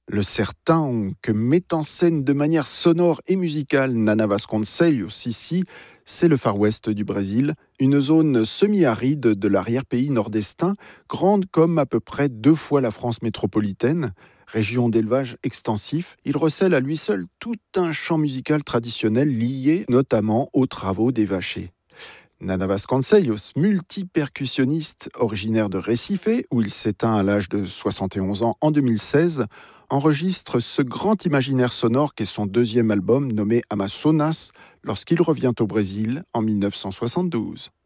Le certain que met en scène de manière sonore et musicale Nana Vasconcelos ici, c'est le Far West du Brésil, une zone semi-aride de l'arrière-pays nord-estin, grande comme à peu près 2 fois la France métropolitaine. Région d'élevage extensif, il recèle à lui seul tout un champ musical traditionnel lié notamment aux travaux des vachers. Nana Vasconcelos, multi-percussionniste originaire de Recife, où il s'éteint à l'âge de 71 ans en 2016, enregistre ce grand imaginaire sonore qu'est son deuxième album nommé Amazonas lorsqu'il revient au Brésil en 1972.